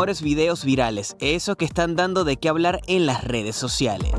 mejores videos virales, eso que están dando de qué hablar en las redes sociales.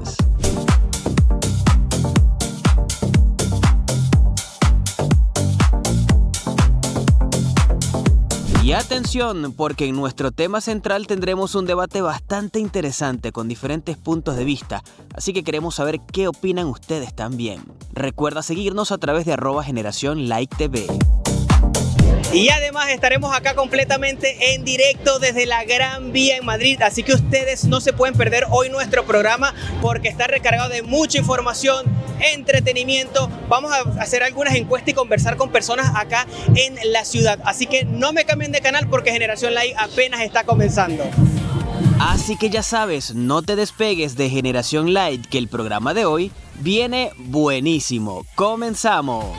Y atención, porque en nuestro tema central tendremos un debate bastante interesante con diferentes puntos de vista, así que queremos saber qué opinan ustedes también. Recuerda seguirnos a través de @GeneraciónLikeTV. Y además estaremos acá completamente en directo desde la Gran Vía en Madrid, así que ustedes no se pueden perder hoy nuestro programa porque está recargado de mucha información, entretenimiento. Vamos a hacer algunas encuestas y conversar con personas acá en la ciudad, así que no me cambien de canal porque Generación Like apenas está comenzando. Así que ya sabes, no te despegues de Generación Like, que el programa de hoy viene buenísimo. ¡Comenzamos!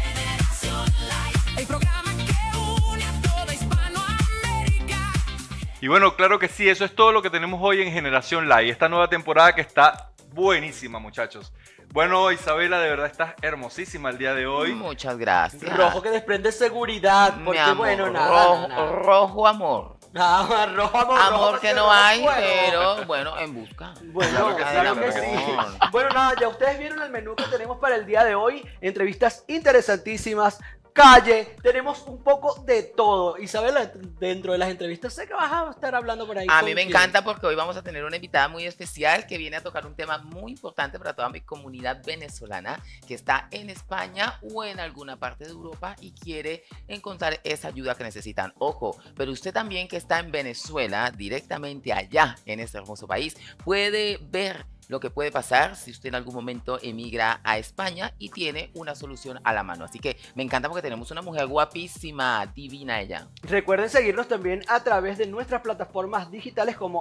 Y bueno, claro que sí, eso es todo lo que tenemos hoy en Generación Live, esta nueva temporada que está buenísima, muchachos. Bueno, Isabela, de verdad estás hermosísima el día de hoy. Muchas gracias. Rojo que desprende seguridad, porque Mi amor, bueno, rojo amor. Nada, rojo amor. Amor rojo que no rojo hay, fuego. pero bueno, en busca. Bueno, claro que sí. Bueno, nada, ya ustedes vieron el menú que tenemos para el día de hoy. Entrevistas interesantísimas, calle, tenemos un poco de todo. Isabela, dentro de las entrevistas sé que vas a estar hablando por ahí. A mí me encanta porque hoy vamos a tener una invitada muy especial que viene a tocar un tema muy importante para toda mi comunidad venezolana que está en España o en alguna parte de Europa y quiere encontrar esa ayuda que necesitan. Ojo, pero usted también que está en Venezuela, directamente allá en este hermoso país, puede ver lo que puede pasar si usted en algún momento emigra a España y tiene una solución a la mano. Así que me encanta porque tenemos una mujer guapísima, divina ella. Recuerden seguirnos también a través de nuestras plataformas digitales como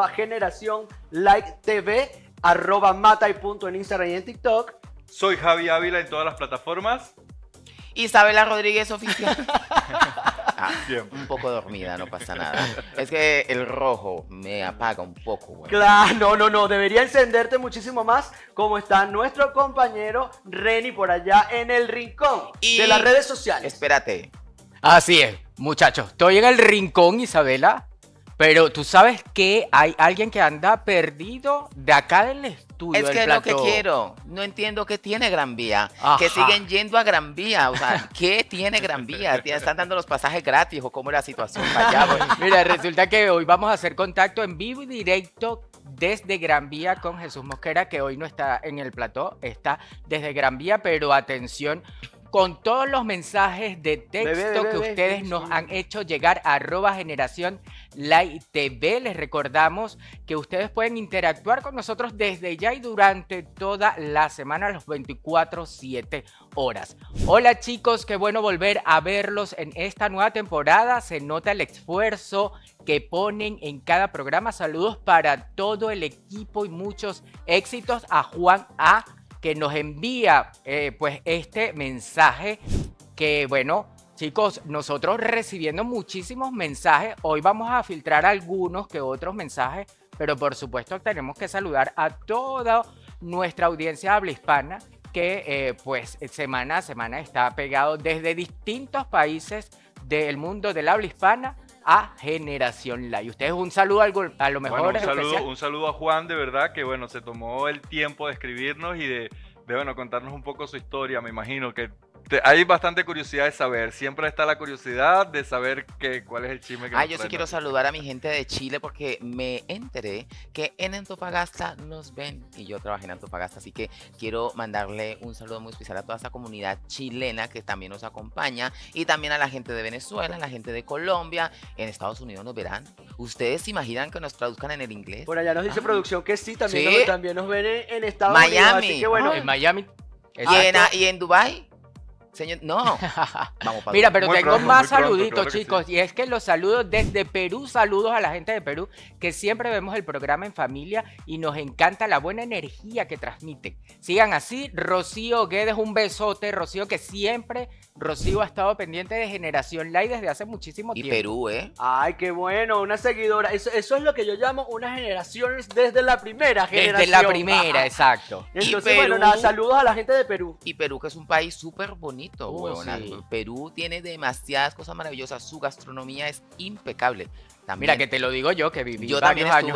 @GeneraciónLikeTV, @Matay. En Instagram y en TikTok. Soy Javi Ávila en todas las plataformas. Isabela Rodríguez oficial. Siempre. Un poco dormida, no pasa nada. Es que el rojo me apaga un poco, güey. Claro, no, debería encenderte muchísimo más como está nuestro compañero Reni por allá en el rincón de las redes sociales. Espérate. Así es, muchachos. Estoy en el rincón, Isabela, pero tú sabes que hay alguien que anda perdido de acá del estudio. Es que del es lo que plató. quiero. No entiendo qué tiene Gran Vía. Ajá. Que siguen yendo a Gran Vía. O sea, ¿qué tiene Gran Vía? ¿Están dando los pasajes gratis o cómo es la situación para allá, güey? Mira, resulta que hoy vamos a hacer contacto en vivo y directo desde Gran Vía con Jesús Mosquera, que hoy no está en el plató, está desde Gran Vía, pero atención, con todos los mensajes de texto que ustedes nos han hecho llegar a @GeneraciónLikeTV. Les recordamos que ustedes pueden interactuar con nosotros desde ya y durante toda la semana, las 24/7 horas. Hola chicos, qué bueno volver a verlos en esta nueva temporada. Se nota el esfuerzo que ponen en cada programa. Saludos para todo el equipo y muchos éxitos. A Juan A, que nos envía pues este mensaje que bueno, chicos, nosotros recibiendo muchísimos mensajes, hoy vamos a filtrar algunos que otros mensajes, pero por supuesto tenemos que saludar a toda nuestra audiencia habla hispana que pues semana a semana está pegado desde distintos países del mundo del habla hispana a Generación Live. Ustedes un saludo a lo mejor Bueno, un saludo a Juan, de verdad, que bueno, se tomó el tiempo de escribirnos y de bueno, contarnos un poco su historia. Me imagino que hay bastante curiosidad de saber. Siempre está la curiosidad de saber cuál es el chisme que nos Yo sí trae, quiero ¿no? saludar a mi gente de Chile porque me enteré que en Antofagasta nos ven y yo trabajé en Antofagasta, así que quiero mandarle un saludo muy especial a toda esa comunidad chilena que también nos acompaña y también a la gente de Venezuela, a la gente de Colombia. En Estados Unidos nos verán. ¿Ustedes se imaginan que nos traduzcan en el inglés? Por allá nos dice producción que sí, también, ¿Sí? también nos ven en Estados Miami. Unidos. Así que bueno, en Miami. ¿Y en Dubái? Señor, no. Vamos para Mira, pero Muy tengo pronto, más muy pronto, saluditos, claro que chicos. sí. Y es que los saludos desde Perú, saludos a la gente de Perú, que siempre vemos el programa en familia y nos encanta la buena energía que transmiten. Sigan así. Rocío Guedes, un besote. Rocío, que siempre, Rocío ha estado pendiente de Generación Live desde hace muchísimo Y tiempo. Perú, ¿eh? ay, qué bueno, una seguidora. Eso es lo que yo llamo una generación desde la primera generación. Desde la primera, exacto. Entonces, Y bueno, Perú. nada, saludos a la gente de Perú. Y Perú, que es un país súper bonito. bonito, huevona. sí. Perú tiene demasiadas cosas maravillosas. Su gastronomía es impecable. También, Mira, que te lo digo yo, que viví yo varios también años